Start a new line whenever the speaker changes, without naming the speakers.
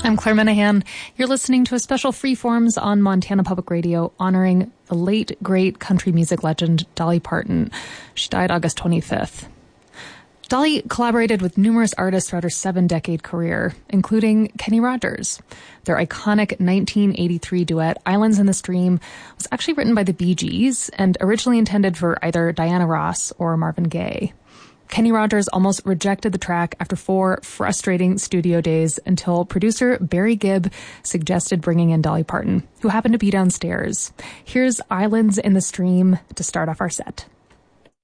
I'm Claire Minahan. You're listening to a special Freeforms on Montana Public Radio honoring the late, great country music legend Dolly Parton. She died August 25th. Dolly collaborated with numerous artists throughout her 7-decade career, including Kenny Rogers. Their iconic 1983 duet, Islands in the Stream, was actually written by the Bee Gees and originally intended for either Diana Ross or Marvin Gaye. Kenny Rogers almost rejected the track after 4 frustrating studio days until producer Barry Gibb suggested bringing in Dolly Parton, who happened to be downstairs. Here's Islands in the Stream to start off our set.